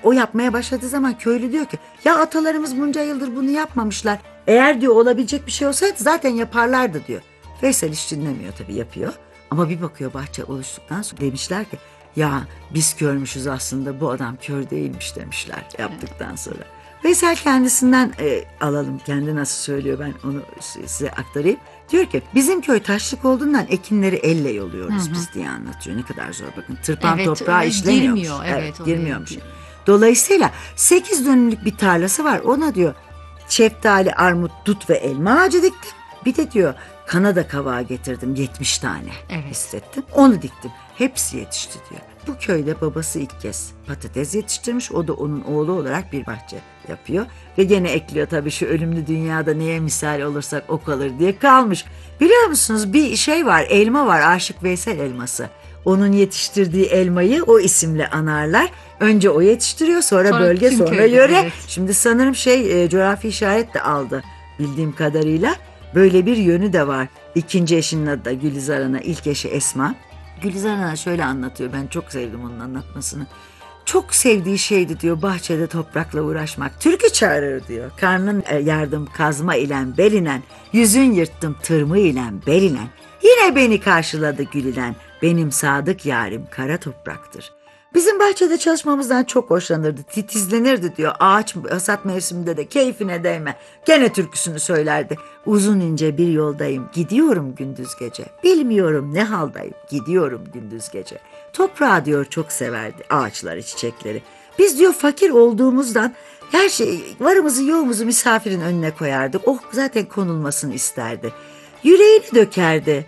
o yapmaya başladığı zaman köylü diyor ki ya atalarımız bunca yıldır bunu yapmamışlar. Eğer diyor olabilecek bir şey olsaydı zaten yaparlardı diyor. Veysel hiç dinlemiyor tabii, yapıyor. Ama bir bakıyor bahçe oluştuktan sonra demişler ki ya biz körmüşüz aslında, bu adam kör değilmiş demişler yaptıktan sonra. Veysel kendisinden alalım, kendi nasıl söylüyor, ben onu size aktarayım. Diyor ki bizim köy taşlık olduğundan ekinleri elle yoluyoruz biz diye anlatıyor. Ne kadar zor bakın, tırpan toprağa işlemiyormuş. Girmiyor, Girmiyormuş. Dolayısıyla 8 dönümlük bir tarlası var, ona diyor şeftali, armut, dut ve elma ağacı diktim. Bir de diyor Kanada kavağı getirdim 70 tane hissettim. Onu diktim. Hepsi yetişti diyor. Bu köyde babası ilk kez patates yetiştirmiş. O da onun oğlu olarak bir bahçe yapıyor. Ve gene ekliyor tabii, şu ölümlü dünyada neye misal olursak o kalır diye kalmış. Biliyor musunuz, bir şey var, elma var, Aşık Veysel elması. Onun yetiştirdiği elmayı o isimle anarlar. Önce o yetiştiriyor, sonra bölge, sonra köyde, yöre. evet. Şimdi sanırım coğrafi işaret de aldı bildiğim kadarıyla. Böyle bir yönü de var. İkinci eşinin adı da Gülizar Ana, ilk eşi Esma. Gülizar Ana şöyle anlatıyor, ben çok sevdim onun anlatmasını. Çok sevdiği şeydi diyor bahçede toprakla uğraşmak. Türkü çağırır diyor. Karnın yardım kazma ilen belinen, yüzün yırttım tırmı ilen belinen. Yine beni karşıladı gülülen, benim sadık yarim kara topraktır. Bizim bahçede çalışmamızdan çok hoşlanırdı, titizlenirdi diyor. Ağaç hasat mevsiminde de keyfine değme. Gene türküsünü söylerdi. Uzun ince bir yoldayım, gidiyorum gündüz gece. Bilmiyorum ne haldayım, gidiyorum gündüz gece. Toprağı diyor çok severdi, ağaçları, çiçekleri. Biz diyor fakir olduğumuzdan her şey, varımızı yoğumuzu misafirin önüne koyardık. Oh, zaten konulmasını isterdi. Yüreğini dökerdi.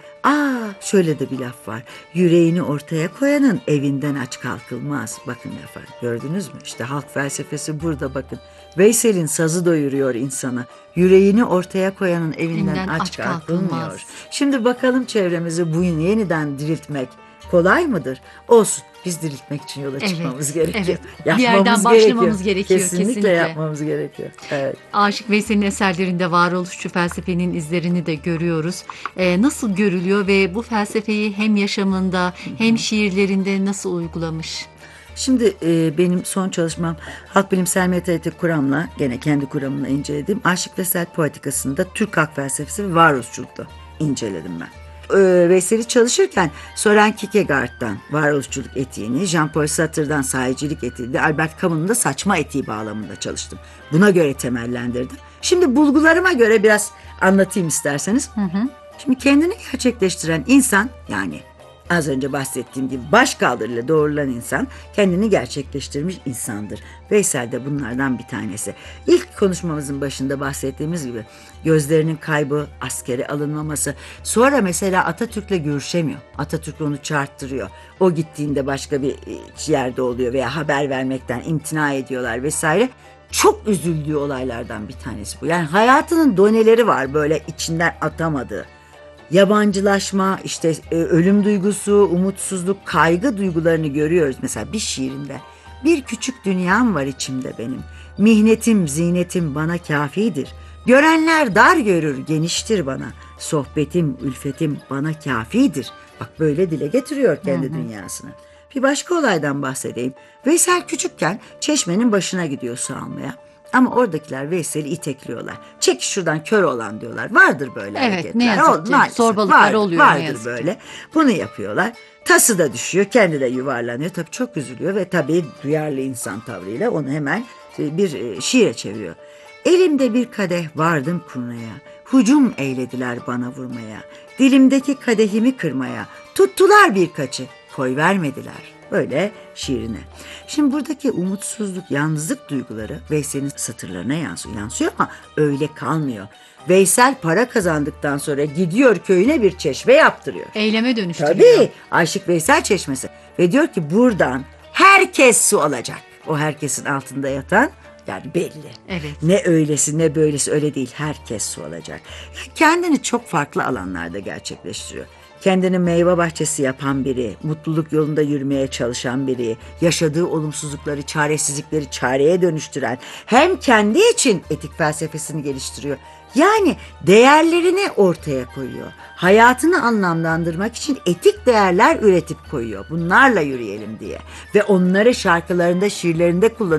Şöyle de bir laf var. Yüreğini ortaya koyanın evinden aç kalkılmaz. Bakın efendim, gördünüz mü? İşte halk felsefesi burada bakın. Veysel'in sazı doyuruyor insana. Yüreğini ortaya koyanın evinden aç kalkılmıyor. Şimdi bakalım çevremizi bu yeniden diriltmek kolay mıdır? Olsun. Biz diriltmek için yola çıkmamız gerekiyor. Evet. Bir yerden başlamamız gerekiyor. Kesinlikle yapmamız gerekiyor. Evet. Aşık Veysel'in eserlerinde varoluşçu felsefenin izlerini de görüyoruz. Nasıl görülüyor ve bu felsefeyi hem yaşamında hem şiirlerinde nasıl uygulamış? Şimdi benim son çalışmam halk bilimsel metodoloji kuramla, gene kendi kuramını inceledim. Aşık Veysel poetikasında Türk halk felsefesi ve varoluşçulukta inceledim ben. Veysel'i çalışırken Søren Kierkegaard'dan varoluşçuluk etiğini, Jean-Paul Sartre'dan sahicilik etiğini, Albert Camus'un da saçma etiği bağlamında çalıştım. Buna göre temellendirdim. Şimdi bulgularıma göre biraz anlatayım isterseniz. Şimdi kendini gerçekleştiren insan, yani az önce bahsettiğim gibi başkaldırıyla doğrulan insan kendini gerçekleştirmiş insandır. Veysel de bunlardan bir tanesi. İlk konuşmamızın başında bahsettiğimiz gibi gözlerinin kaybı, askere alınmaması. Sonra mesela Atatürk'le görüşemiyor. Atatürk onu çağırttırıyor. O gittiğinde başka bir yerde oluyor veya haber vermekten imtina ediyorlar vesaire. Çok üzüldüğü olaylardan bir tanesi bu. Yani hayatının doneleri var böyle içinden atamadığı. Yabancılaşma, işte ölüm duygusu, umutsuzluk, kaygı duygularını görüyoruz. Mesela bir şiirinde, bir küçük dünyam var içimde benim. Mihnetim, zinetim bana kafidir. Görenler dar görür, geniştir bana. Sohbetim, ülfetim bana kafidir. Bak böyle dile getiriyor kendi dünyasını. Bir başka olaydan bahsedeyim. Veysel küçükken çeşmenin başına gidiyor su almaya. Ama oradakiler Veysel'i itekliyorlar. Çek şuradan kör olan diyorlar. Vardır böyle hareketler. Ne yazık ki. Maalesef. Zorbalıklar oluyor ne vardır yazık böyle. Bunu yapıyorlar. Tası da düşüyor. Kendi de yuvarlanıyor. Tabii çok üzülüyor ve tabii duyarlı insan tavrıyla onu hemen bir şiire çeviriyor. Elimde bir kadeh vardım kurnaya. Hucum eylediler bana vurmaya. Dilimdeki kadehimi kırmaya. Tuttular birkaçı. Koy vermediler. Böyle şiirine. Şimdi buradaki umutsuzluk, yalnızlık duyguları Veysel'in satırlarına yansıyor ama öyle kalmıyor. Veysel para kazandıktan sonra gidiyor köyüne bir çeşme yaptırıyor. Eyleme dönüştürüyor. Tabii, Aşık Veysel Çeşmesi. Ve diyor ki buradan herkes su alacak. O herkesin altında yatan yani belli. Evet. Ne öylesi ne böylesi öyle değil. Herkes su alacak. Kendini çok farklı alanlarda gerçekleştiriyor. Kendini meyve bahçesi yapan biri, mutluluk yolunda yürümeye çalışan biri, yaşadığı olumsuzlukları, çaresizlikleri çareye dönüştüren, hem kendi için etik felsefesini geliştiriyor. Yani değerlerini ortaya koyuyor. Hayatını anlamlandırmak için etik değerler üretip koyuyor. Bunlarla yürüyelim diye. Ve onları şarkılarında, şiirlerinde kullanıyor.